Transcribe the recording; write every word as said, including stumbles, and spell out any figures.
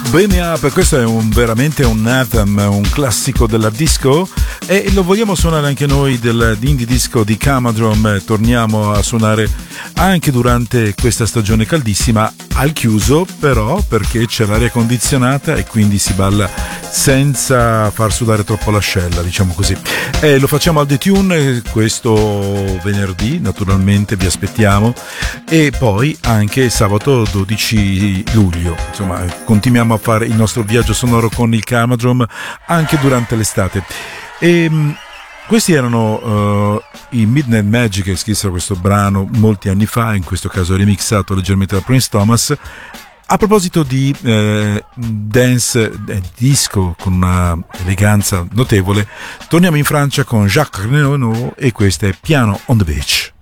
Beam Me Up, questo è un, veramente un anthem, un classico della disco e lo vogliamo suonare anche noi dell'indie disco di Camadrome. Torniamo a suonare anche durante questa stagione caldissima, al chiuso però, perché c'è l'aria condizionata e quindi si balla senza far sudare troppo l'ascella, diciamo così. E lo facciamo al D-Tune questo venerdì, naturalmente vi aspettiamo, e poi anche sabato dodici luglio. Insomma, continuiamo a fare il nostro viaggio sonoro con il Camadrome anche durante l'estate. E questi erano uh, i Midnight Magic, che scrissero questo brano molti anni fa, in questo caso remixato leggermente da Prince Thomas. A proposito di eh, dance eh, disco con una eleganza notevole, torniamo in Francia con Jacques Renaud e questo è Piano on the Beach.